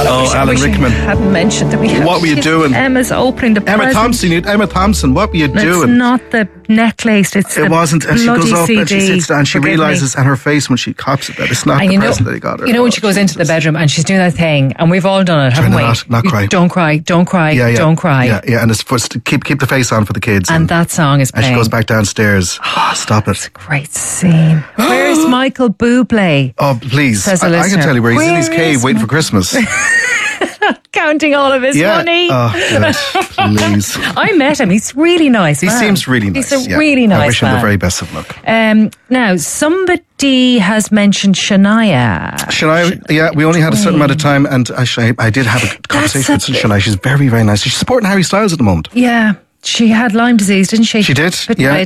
Oh, Alan Rickman. I hadn't mentioned that we have. What were you doing? Emma's opening the Emma present. Thompson. Emma Thompson. What were you doing? It's not the necklace. It's It the wasn't. And she goes up CD. and she sits down. She Forgive me. realises, and her face when she cops it, that it's not And the present that he got her. You know when she goes into the bedroom and she's doing that thing, and we've all done it, haven't we? Not cry. Don't cry, don't cry, Yeah, don't cry. Yeah, and it's first keep the face on for the kids. And that song is And playing. she goes back downstairs. Stop it. Great scene. Where's Michael Bublé? Oh, please. Says a I can listener. tell you where he's in Where his cave is waiting for Christmas. Counting all of his money. Oh, God, please. I met him. He's really nice. He man. seems really nice. He's a really nice I wish him the man. very best of luck. Now, somebody has mentioned Shania. Shania, yeah, we only had a certain amount of time, and I did have a conversation with Shania. She's very, very nice. She's supporting Harry Styles at the moment. Yeah. She had Lyme disease, didn't she? She did, Bit yeah,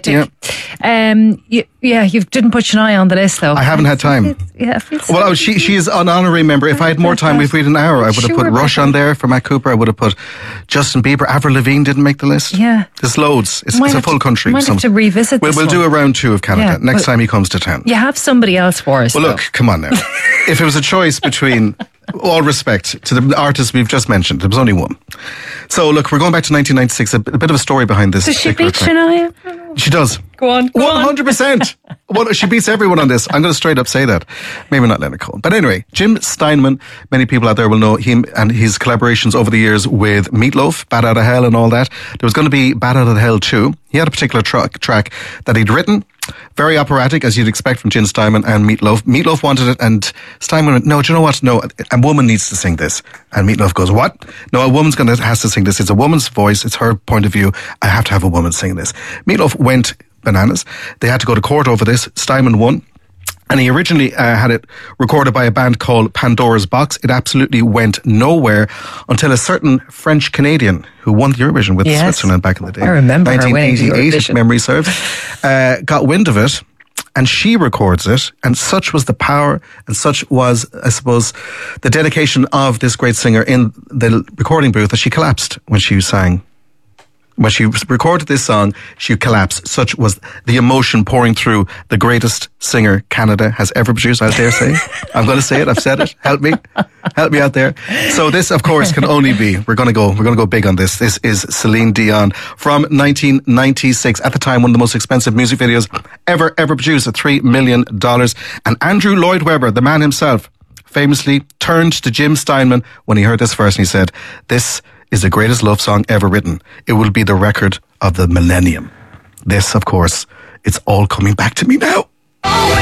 diabetic. You didn't put Shania on the list, though. I haven't had time. Yeah, I feel so. Well, she is an honorary member. If I had more time, if we had an hour, I would have Sure put Rush about on there for Matt Cooper. I would have put Justin Bieber. Avril Lavigne didn't make the list. Yeah. There's loads. It's Might a have full to- country. might have to revisit We'll this do a one. round 2 of Canada Yeah, next well- time he comes to town. You have somebody else for us. Well, though. look, come on now. If it was a choice between, all respect to the artists we've just mentioned, there was only one. So, look, we're going back to 1996. A bit of a story behind this. Does she particular beat track. Shania? She does. Go on. 100%. Well, she beats everyone on this. I'm going to straight up say that. Maybe not Leonard Cohen. But anyway, Jim Steinman, many people out there will know him and his collaborations over the years with Meatloaf, Bat Out of Hell and all that. There was going to be Bat Out of Hell 2. He had a particular track that he'd written. Very operatic, as you'd expect from Jim Steinman and Meatloaf. Meatloaf wanted it, and Steinman went, no, do you know what? No, a woman needs to sing this. And Meatloaf goes, what? No, a woman's has to sing this. It's a woman's voice. It's her point of view. I have to have a woman sing this. Meatloaf went bananas. They had to go to court over this. Steinman won. And he originally had it recorded by a band called Pandora's Box. It absolutely went nowhere until a certain French-Canadian who won the Eurovision with Switzerland back in the day. I remember her winning the 1988, Eurovision. if memory serves. Got wind of it, and she records it. And such was the power, and such was, I suppose, the dedication of this great singer in the recording booth that she collapsed when she sang. When she recorded this song, she collapsed. Such was the emotion pouring through the greatest singer Canada has ever produced, I dare say. I'm going to say it. I've said it. Help me. Help me out there. So this, of course, can only be, we're going to go big on this. This is Celine Dion from 1996. At the time, one of the most expensive music videos ever produced at $3 million. And Andrew Lloyd Webber, the man himself, famously turned to Jim Steinman when he heard this verse and he said, this is the greatest love song ever written. It will be the record of the millennium. This, of course, it's all coming back to me now.